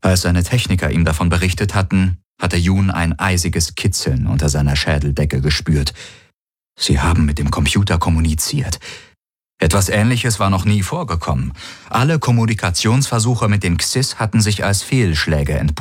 Als seine Techniker ihm davon berichtet hatten, hatte Yoon ein eisiges Kitzeln unter seiner Schädeldecke gespürt. Sie haben mit dem Computer kommuniziert. Etwas Ähnliches war noch nie vorgekommen. Alle Kommunikationsversuche mit den Xys hatten sich als Fehlschläge entpuppt.